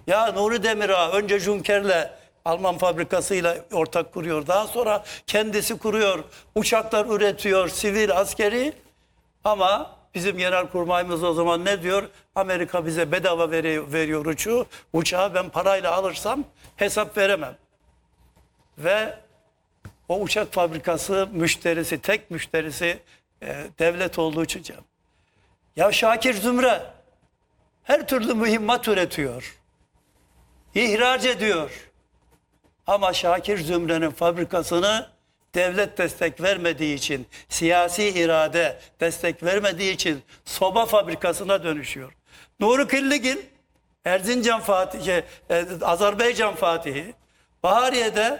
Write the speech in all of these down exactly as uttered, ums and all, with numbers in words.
Ya Nuri Demirağ önce Junker'le Alman fabrikasıyla ortak kuruyor. Daha sonra kendisi kuruyor. Uçaklar üretiyor, sivil, askeri. Ama bizim genelkurmayımız o zaman ne diyor? Amerika bize bedava veriyor, veriyor uçağı. Uçağı ben parayla alırsam hesap veremem. Ve o uçak fabrikası müşterisi, tek müşterisi e, devlet olduğu için. Ya Şakir Zümre her türlü mühimmat üretiyor. İhraç ediyor. Ama Şakir Zümre'nin fabrikasını devlet destek vermediği için, siyasi irade destek vermediği için soba fabrikasına dönüşüyor. Nuri Killigil, Erzincan Fatihi, Azerbaycan Fatihi, Bahariye'de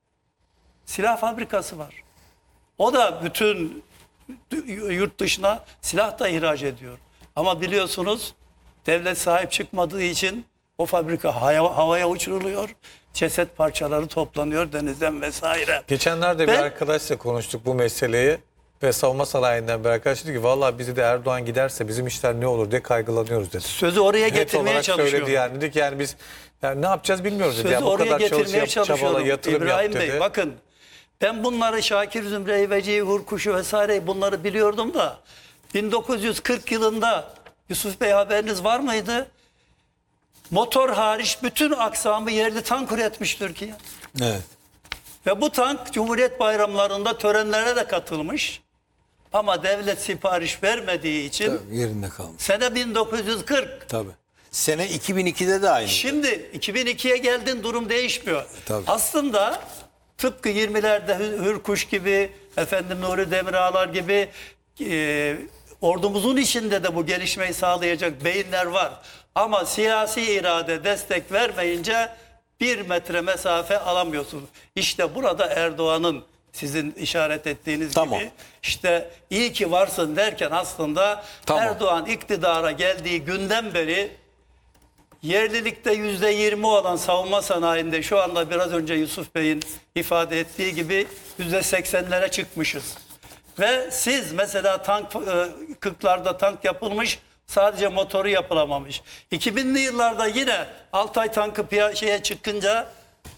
silah fabrikası var. O da bütün yurt dışına silah da ihraç ediyor. Ama biliyorsunuz devlet sahip çıkmadığı için o fabrika havaya uçuruluyor. Ceset parçaları toplanıyor denizden vesaire. Geçenlerde ben, bir arkadaşla konuştuk bu meseleyi ve savunma sanayinden bir arkadaş dedi ki vallahi bizi de Erdoğan giderse bizim işler ne olur diye kaygılanıyoruz dedi. Sözü oraya Net getirmeye olarak çalışıyor. söyledi yani. Dedik yani biz yani ne yapacağız bilmiyoruz dedi. Sözü Yani bu oraya kadar getirmeye çalışıp çabala çalışıyorum. yatırım İbrahim yap dedi. Bey bakın ben bunları Şakir Zümre'yi, Vecihi Hurkuş'u vesaire bunları biliyordum da bin dokuz yüz kırk yılında Yusuf Bey haberiniz var mıydı? Motor hariç bütün aksamı yerli tank üretmiş Türkiye. Evet. Ve bu tank Cumhuriyet bayramlarında törenlere de katılmış. Ama devlet sipariş vermediği için Tabii, yerinde kalmış. sene bin dokuz yüz kırk. Tabii. Sene iki bin ikide de aynı. Şimdi iki bin ikiye geldin durum değişmiyor. Tabii. Aslında tıpkı yirmilerde Hür- Hürkuş gibi, efendim Nuri Demirağlar gibi e, ordumuzun içinde de bu gelişmeyi sağlayacak beyinler var. Ama siyasi irade destek vermeyince bir metre mesafe alamıyorsunuz. İşte burada Erdoğan'ın sizin işaret ettiğiniz Tamam. gibi işte iyi ki varsın derken aslında Tamam. Erdoğan iktidara geldiği günden beri yerlilikte yüzde yirmi olan savunma sanayinde şu anda biraz önce Yusuf Bey'in ifade ettiği gibi yüzde seksenlere çıkmışız. Ve siz mesela tank kırklarda tank yapılmış, sadece motoru yapılamamış. iki binli yıllarda yine Altay tankı şeye çıkınca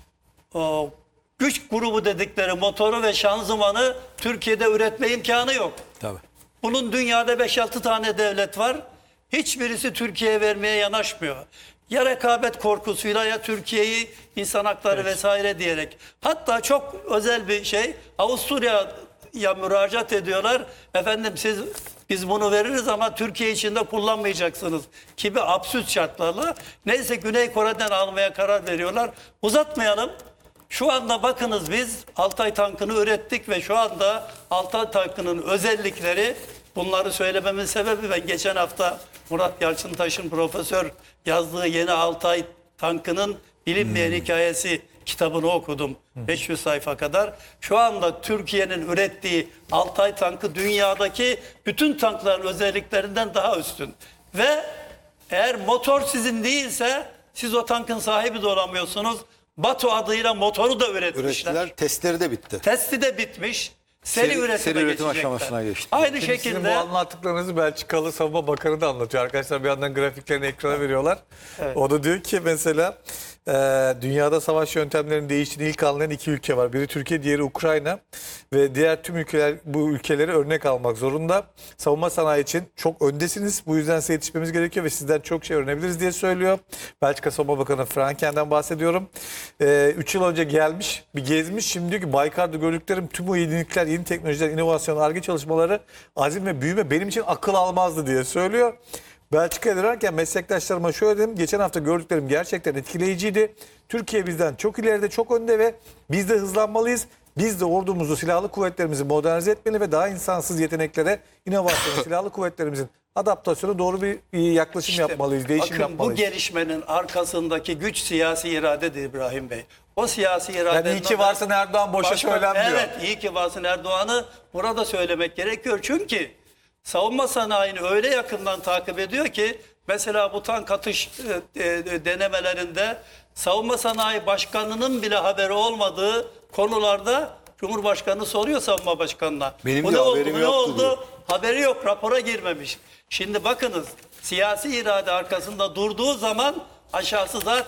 o güç grubu dedikleri motoru ve şanzımanı Türkiye'de üretme imkanı yok. Tabii. Bunun dünyada beş altı tane devlet var. Hiçbirisi Türkiye'ye vermeye yanaşmıyor. Ya rekabet korkusuyla ya Türkiye'yi insan hakları evet. vesaire diyerek. Hatta çok özel bir şey Avusturya'ya müracaat ediyorlar. Efendim siz biz bunu veririz ama Türkiye içinde kullanmayacaksınız gibi absürt şartlarla. Neyse Güney Kore'den almaya karar veriyorlar. Uzatmayalım. Şu anda bakınız biz Altay tankını ürettik ve şu anda Altay tankının özellikleri, bunları söylememin sebebi ben geçen hafta Murat Yalçıntaş'ın profesör yazdığı Yeni Altay tankının bilinmeyen hmm. hikayesi kitabını okudum. Hmm. beş yüz sayfa kadar. Şu anda Türkiye'nin ürettiği Altay tankı dünyadaki bütün tankların özelliklerinden daha üstün. Ve eğer motor sizin değilse siz o tankın sahibi de olamıyorsunuz. Batu adıyla motoru da üretmişler. Ürettiler, testleri de bitti. Testi de bitmiş. Seri, Seri- üretime seri üretim geçecekler. aşamasına geçti. Aynı Şimdi Sizin şekilde bu anlattıklarınızı Belçikalı Savunma Bakanı da anlatıyor. Arkadaşlar bir yandan grafiklerini ekrana veriyorlar. Evet. O da diyor ki mesela e, dünyada savaş yöntemlerinin değiştiğini ilk anlayan iki ülke var. Biri Türkiye, diğeri Ukrayna. Ve diğer tüm ülkeler bu ülkeleri örnek almak zorunda. Savunma sanayi için çok öndesiniz. Bu yüzden size yetişmemiz gerekiyor ve sizden çok şey öğrenebiliriz diye söylüyor. Belçika Savunma Bakanı Franken'den bahsediyorum. E, üç yıl önce gelmiş, bir gezmiş. Şimdi diyor ki Baykar'da gördüklerim tüm o yenilikler, yeni teknolojiler, inovasyon, Ar-Ge çalışmaları, azim ve büyüme benim için akıl almazdı diye söylüyor. Belçika'ya dönerken meslektaşlarıma şöyle dedim. Geçen hafta gördüklerim gerçekten etkileyiciydi. Türkiye bizden çok ileride, çok önde ve biz de hızlanmalıyız. Biz de ordumuzu, silahlı kuvvetlerimizi modernize etmeli ve daha insansız yeteneklere, inovasyonu, silahlı kuvvetlerimizin adaptasyonu doğru bir yaklaşım işte yapmalıyız, değişim bakın, yapmalıyız. bu gelişmenin arkasındaki güç siyasi iradedir İbrahim Bey. O siyasi iradenin... Yani iyi ki varsın Erdoğan boşa Başka- söylenmiyor. Evet, iyi ki varsın Erdoğan'ı burada söylemek gerekiyor. Çünkü savunma sanayini öyle yakından takip ediyor ki mesela bu tank atış e, e, denemelerinde savunma sanayi başkanının bile haberi olmadığı konularda Cumhurbaşkanı soruyor savunma başkanına. Benim bu de ne oldu, haberim bu ne yoktu oldu? diyor. Haberi yok, rapora girmemiş. Şimdi bakınız siyasi irade arkasında durduğu zaman aşağısı zaten